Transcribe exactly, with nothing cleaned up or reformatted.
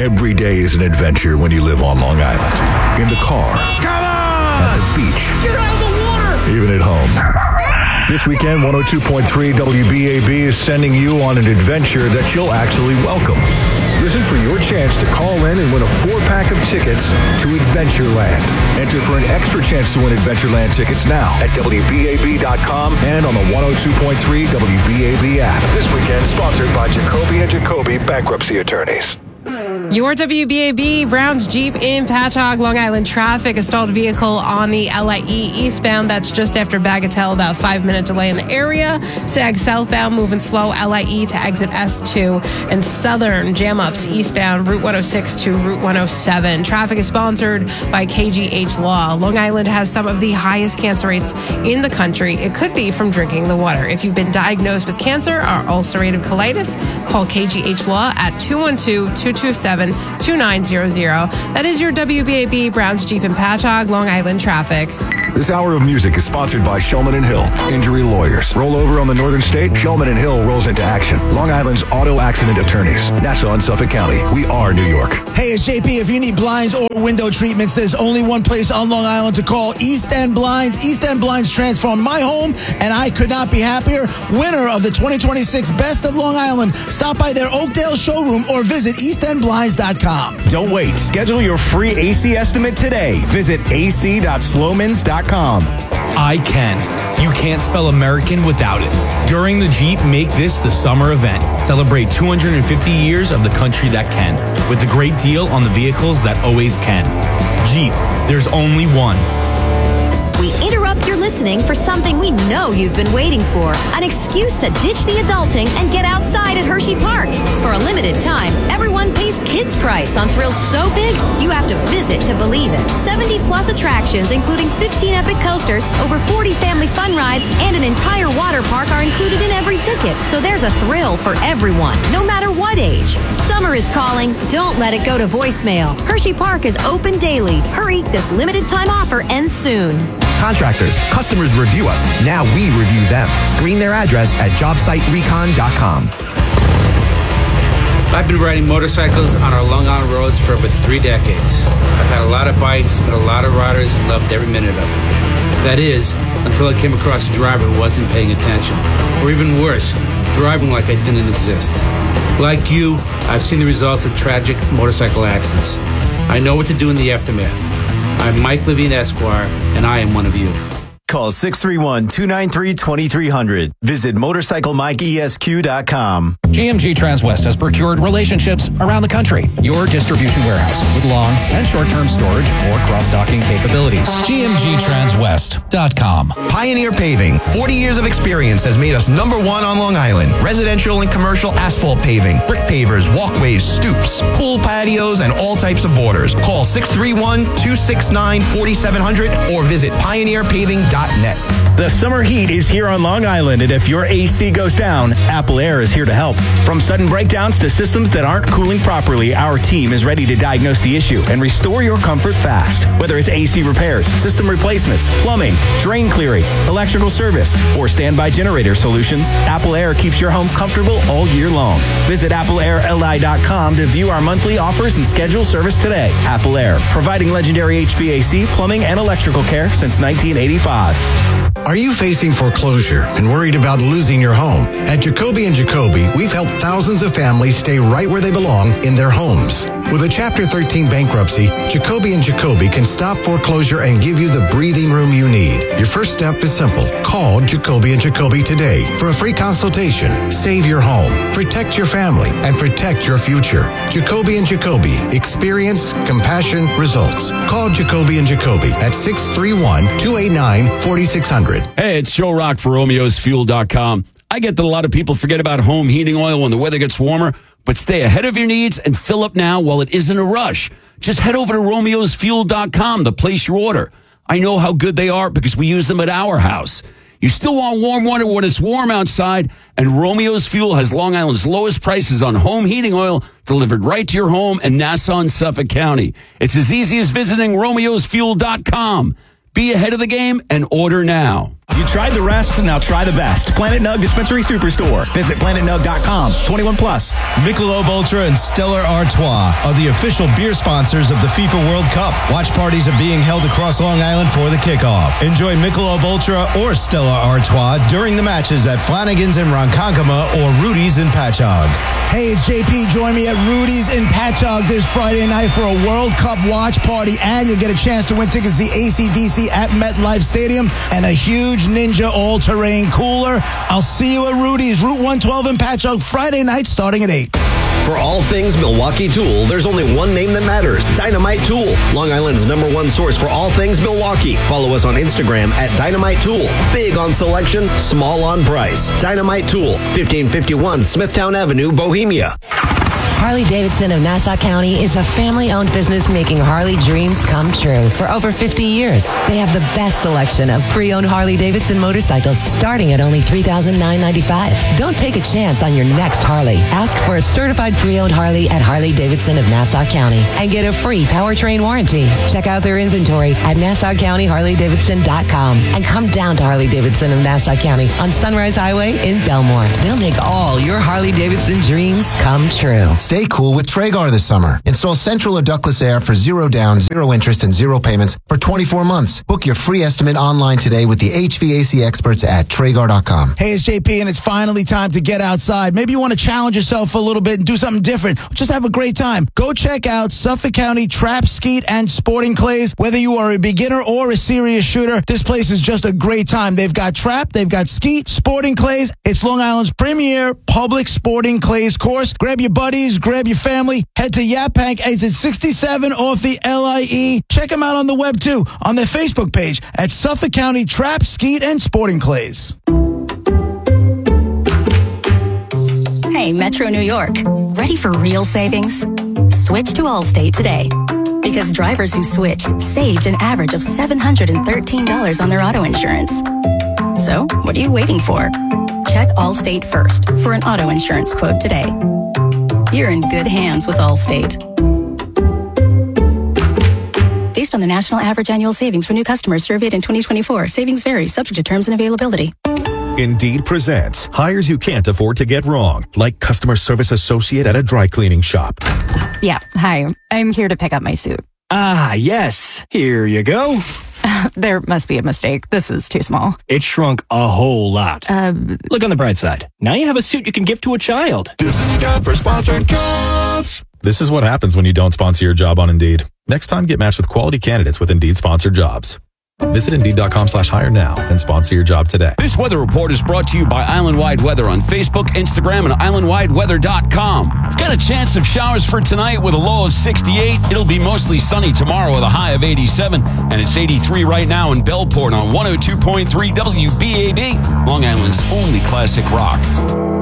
Every day is an adventure when you live on Long Island. In the car. Come on! At the beach. Get out of the water! Even at home. This weekend, one oh two point three W B A B is sending you on an adventure that you'll actually welcome. Listen for your chance to call in and win a four-pack of tickets to Adventureland. Enter for an extra chance to win Adventureland tickets now at W B A B dot com and on the one oh two point three W B A B app. This weekend, sponsored by Jacoby and Jacoby Bankruptcy Attorneys. Your W B A B Browns Jeep in Patchogue, Long Island traffic. A stalled vehicle on the L I E eastbound. That's just after Bagatelle. About five minute delay in the area. Sag southbound moving slow. L I E to exit S two. And southern jam ups eastbound Route one oh six to Route one oh seven. Traffic is sponsored by K G H Law. Long Island has some of the highest cancer rates in the country. It could be from drinking the water. If you've been diagnosed with cancer or ulcerative colitis, call K G H Law at two one two, two two seven, two nine zero zero. That is your W B A B Browns Jeep in Patchogue, Long Island traffic. This hour of music is sponsored by Shulman and Hill, Injury Lawyers. Roll over on the Northern State, Shulman and Hill rolls into action. Long Island's auto accident attorneys. Nassau and Suffolk County. We are New York. Hey, it's J P. If you need blinds or window treatments, there's only one place on Long Island to call: East End Blinds. East End Blinds transformed my home, and I could not be happier. Winner of the twenty twenty-six Best of Long Island. Stop by their Oakdale showroom or visit east end blinds dot com. Don't wait. Schedule your free A C estimate today. Visit a c dot slomans dot com. I can. You can't spell American without it. During the Jeep Make This the Summer event, celebrate two hundred fifty years of the country that can, with the great deal on the vehicles that always can. Jeep, there's only one. We interrupt your listening for something we know you've been waiting for. An excuse to ditch the adulting and get outside at Hershey Park. For a limited time, everyone pays kids price on thrills so big, you have to visit to believe it. seventy plus attractions, including fifteen epic coasters, over forty family fun rides, and an entire water park are included in every ticket. So there's a thrill for everyone, no matter what age. Summer is calling. Don't let it go to voicemail. Hershey Park is open daily. Hurry, this limited time offer ends soon. Contractors, customers review us. Now we review them. Screen their address at job site recon dot com. I've been riding motorcycles on our Long Island roads for over three decades. I've had a lot of bikes, met a lot of riders, and loved every minute of it. That is, until I came across a driver who wasn't paying attention. Or even worse, driving like I didn't exist. Like you, I've seen the results of tragic motorcycle accidents. I know what to do in the aftermath. I'm Mike Levine, Esquire, and I am one of you. Call six three one, two nine three, two three zero zero. Visit motorcycle mike e s q dot com. G M G Transwest has procured relationships around the country. Your distribution warehouse with long and short-term storage or cross-docking capabilities. G M G Transwest dot com. Pioneer Paving. forty years of experience has made us number one on Long Island. Residential and commercial asphalt paving, brick pavers, walkways, stoops, pool patios, and all types of borders. Call six three one, two six nine, four seven zero zero or visit pioneer paving dot net. The summer heat is here on Long Island, and if your A C goes down, Apple Air is here to help. From sudden breakdowns to systems that aren't cooling properly, our team is ready to diagnose the issue and restore your comfort fast. Whether it's A C repairs, system replacements, plumbing, drain clearing, electrical service, or standby generator solutions, Apple Air keeps your home comfortable all year long. Visit apple air l i dot com to view our monthly offers and schedule service today. Apple Air, providing legendary H V A C, plumbing, and electrical care since nineteen eighty-five. Are you facing foreclosure and worried about losing your home? At Jacoby and Jacoby, we've helped thousands of families stay right where they belong in their homes. With a Chapter thirteen bankruptcy, Jacoby and Jacoby can stop foreclosure and give you the breathing room you need. Your first step is simple. Call Jacoby and Jacoby today for a free consultation. Save your home, protect your family, and protect your future. Jacoby and Jacoby. Experience, compassion, results. Call Jacoby and Jacoby at six three one, two eight nine, four six zero zero. Hey, it's Joe Rock for Romeos Fuel dot com. I get that a lot of people forget about home heating oil when the weather gets warmer, but stay ahead of your needs and fill up now while it isn't a rush. Just head over to Romeos Fuel dot com to place your order. I know how good they are because we use them at our house. You still want warm water when it's warm outside, and Romeo's Fuel has Long Island's lowest prices on home heating oil delivered right to your home in Nassau and Suffolk County. It's as easy as visiting Romeos Fuel dot com. Be ahead of the game and order now. You tried the rest, now try the best. Planet Nug Dispensary Superstore. Visit planet nug dot com. twenty-one plus. Michelob Ultra and Stella Artois are the official beer sponsors of the FIFA World Cup. Watch parties are being held across Long Island for the kickoff. Enjoy Michelob Ultra or Stella Artois during the matches at Flanagan's in Ronkonkoma or Rudy's in Patchogue. Hey, it's J P. Join me at Rudy's in Patchogue this Friday night for a World Cup watch party, and you'll get a chance to win tickets to see A C D C at MetLife Stadium and a huge Ninja all-terrain cooler. I'll see you at Rudy's, Route one twelve in Patchogue, Friday night starting at eight. For all things Milwaukee Tool, there's only one name that matters, Dynamite Tool. Long Island's number one source for all things Milwaukee. Follow us on Instagram at Dynamite Tool. Big on selection, small on price. Dynamite Tool, fifteen fifty-one Smithtown Avenue, Bohemia. Harley-Davidson of Nassau County is a family-owned business making Harley dreams come true for over fifty years. They have the best selection of pre-owned Harley-Davidson motorcycles starting at only three thousand nine hundred ninety-five dollars. Don't take a chance on your next Harley. Ask for a certified pre-owned Harley at Harley-Davidson of Nassau County and get a free powertrain warranty. Check out their inventory at nassau county harley davidson dot com and come down to Harley-Davidson of Nassau County on Sunrise Highway in Belmore. They'll make all your Harley-Davidson dreams come true. Stay cool with Traegar this summer. Install central or ductless air for zero down, zero interest, and zero payments for twenty-four months. Book your free estimate online today with the H V A C experts at Traegar dot com. Hey, it's J P, and it's finally time to get outside. Maybe you want to challenge yourself a little bit and do something different. Just have a great time. Go check out Suffolk County Trap, Skeet, and Sporting Clays. Whether you are a beginner or a serious shooter, this place is just a great time. They've got trap, they've got skeet, sporting clays. It's Long Island's premier public sporting clays course. Grab your buddies, grab your family, head to Yaphank exit sixty-seven off the L I E. Check them out on the web too, on their Facebook page at Suffolk County Trap, Skeet, and Sporting Clays. Hey, Metro New York. Ready for real savings? Switch to Allstate today. Because drivers who switch saved an average of seven hundred thirteen dollars on their auto insurance. So, what are you waiting for? Check Allstate first for an auto insurance quote today. You're in good hands with Allstate. Based on the national average annual savings for new customers surveyed in twenty twenty-four, savings vary, subject to terms and availability. Indeed presents hires you can't afford to get wrong, like customer service associate at a dry cleaning shop. Yeah, hi. I'm here to pick up my suit. Ah, yes. Here you go. There must be a mistake. This is too small. It shrunk a whole lot. Uh, Look on the bright side. Now you have a suit you can give to a child. This is time for sponsored jobs. This is what happens when you don't sponsor your job on Indeed. Next time, get matched with quality candidates with Indeed sponsored jobs. Visit Indeed.com slash hire now and sponsor your job today. This weather report is brought to you by Island Wide Weather on Facebook, Instagram, and island wide weather dot com. Got a chance of showers for tonight with a low of sixty-eight. It'll be mostly sunny tomorrow with a high of eighty-seven. And it's eighty-three right now in Bellport on one oh two point three W B A B, Long Island's only classic rock.